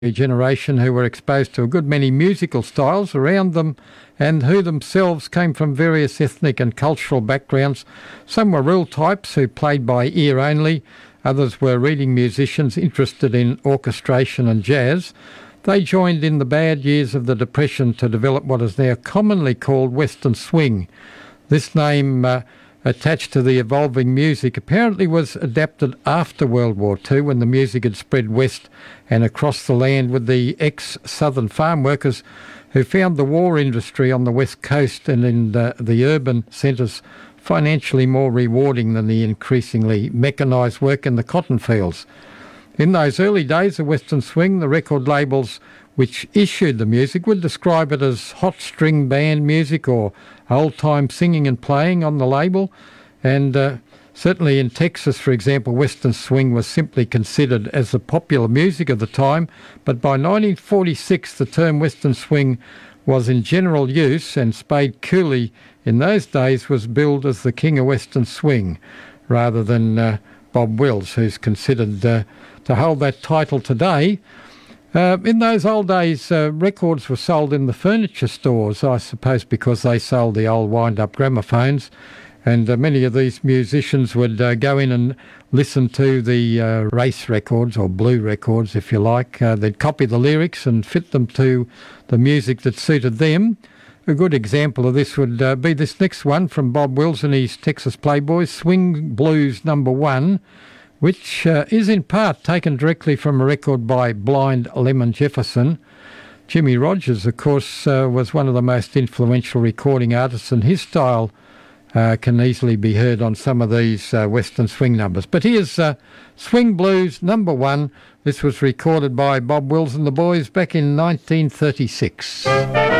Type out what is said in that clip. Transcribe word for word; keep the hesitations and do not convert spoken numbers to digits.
A generation who were exposed to a good many musical styles around them and who themselves came from various ethnic and cultural backgrounds. Some were real types who played by ear only. Others were reading musicians interested in orchestration and jazz. They joined in the bad years of the Depression to develop what is now commonly called Western Swing. This name, uh, attached to the evolving music, apparently was adapted after World War Two when the music had spread west and across the land, with the ex-southern farm workers who found the war industry on the west coast and in the, the urban centres financially more rewarding than the increasingly mechanised work in the cotton fields. In those early days of Western Swing, the record labels which issued the music would describe it as hot string band music or old-time singing and playing on the label. And uh, certainly in Texas, for example, Western Swing was simply considered as the popular music of the time. But by nineteen forty-six, the term Western Swing was in general use, and Spade Cooley in those days was billed as the king of Western Swing, rather than uh, Bob Wills, who's considered uh, to hold that title today. Uh, in those old days, uh, records were sold in the furniture stores, I suppose because they sold the old wind-up gramophones, and uh, many of these musicians would uh, go in and listen to the uh, race records, or blue records if you like. Uh, they'd copy the lyrics and fit them to the music that suited them. A good example of this would uh, be this next one from Bob Wills and his Texas Playboys, Swing Blues Number One, which uh, is in part taken directly from a record by Blind Lemon Jefferson. Jimmy Rogers, of course, uh, was one of the most influential recording artists, and his style uh, can easily be heard on some of these uh, Western Swing numbers. But here's uh, Swing Blues Number One. This was recorded by Bob Wills and the Boys back in nineteen thirty-six.